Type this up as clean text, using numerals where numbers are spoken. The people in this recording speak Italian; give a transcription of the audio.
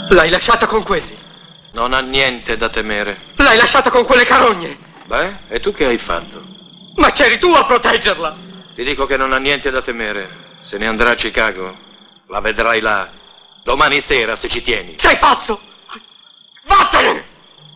L'hai lasciata con quelli? Non ha niente da temere. L'hai lasciata con quelle carogne? Beh, e tu che hai fatto? Ma c'eri tu a proteggerla! Ti dico che non ha niente da temere. Se ne andrà a Chicago. La vedrai là. Domani sera, se ci tieni. Sei pazzo! Vattene!